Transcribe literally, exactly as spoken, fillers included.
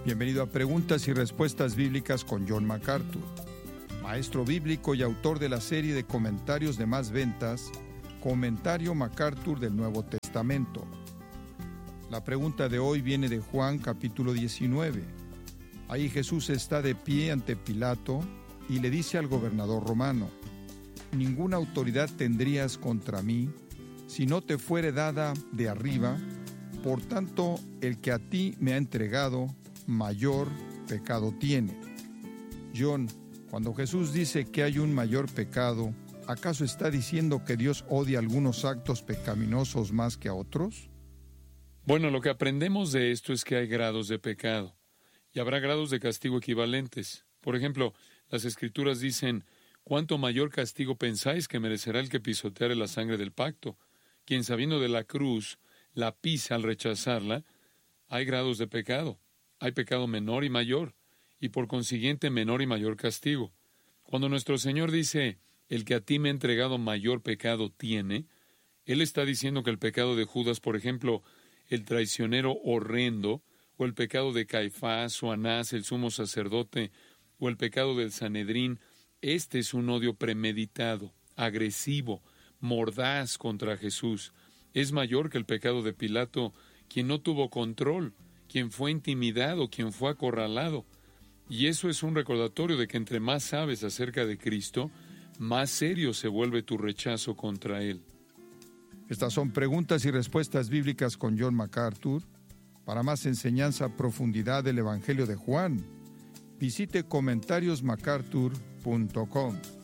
Bienvenido a Preguntas y Respuestas Bíblicas con John MacArthur, maestro bíblico y autor de la serie de comentarios de más ventas, Comentario MacArthur del Nuevo Testamento. La pregunta de hoy viene de Juan capítulo diecinueve. Ahí Jesús está de pie ante Pilato y le dice al gobernador romano: ninguna autoridad tendrías contra mí si no te fuere dada de arriba, por tanto el que a ti me ha entregado, mayor pecado tiene. John, cuando Jesús dice que hay un mayor pecado, ¿acaso está diciendo que Dios odia algunos actos pecaminosos más que a otros? Bueno, lo que aprendemos de esto es que hay grados de pecado, y habrá grados de castigo equivalentes. Por ejemplo, las Escrituras dicen: ¿cuánto mayor castigo pensáis que merecerá el que pisoteare la sangre del pacto? Quien sabiendo de la cruz la pisa al rechazarla. Hay grados de pecado. Hay pecado menor y mayor, y por consiguiente menor y mayor castigo. Cuando nuestro Señor dice: el que a ti me ha entregado mayor pecado tiene, Él está diciendo que el pecado de Judas, por ejemplo, el traicionero horrendo, o el pecado de Caifás o Anás, el sumo sacerdote, o el pecado del Sanedrín, este es un odio premeditado, agresivo, mordaz contra Jesús. Es mayor que el pecado de Pilato, quien no tuvo control, quien fue intimidado, quien fue acorralado. Y eso es un recordatorio de que entre más sabes acerca de Cristo, más serio se vuelve tu rechazo contra Él. Estas son preguntas y respuestas bíblicas con John MacArthur. Para más enseñanza a profundidad del Evangelio de Juan, visite comentarios macarthur punto com.